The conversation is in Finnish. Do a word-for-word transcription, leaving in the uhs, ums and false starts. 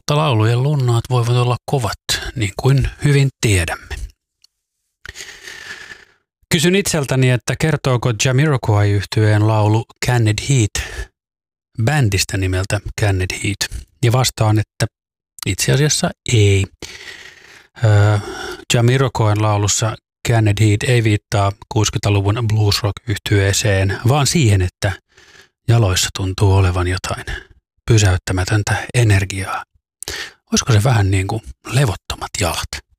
mutta laulujen lunnaat voivat olla kovat, niin kuin hyvin tiedämme. Kysyn itseltäni, että kertooko Jamiroquai-yhtyeen laulu Candid Heat bändistä nimeltä Candid Heat, ja vastaan, että itse asiassa ei. Öö, Jamiroquain laulussa Candid Heat ei viittaa kuusikymmentäluvun blues rock-yhtyeeseen, vaan siihen, että jaloissa tuntuu olevan jotain pysäyttämätöntä energiaa. Olisiko se vähän niin kuin levottomat jalat?